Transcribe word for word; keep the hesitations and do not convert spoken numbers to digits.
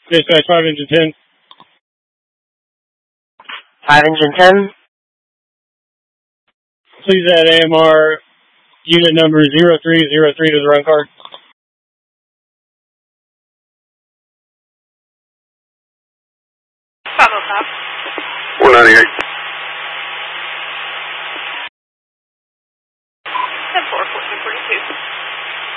Dispatch five engine ten. five engine ten. Please add A M R unit number zero three zero three to the run card. Bravo, Pop.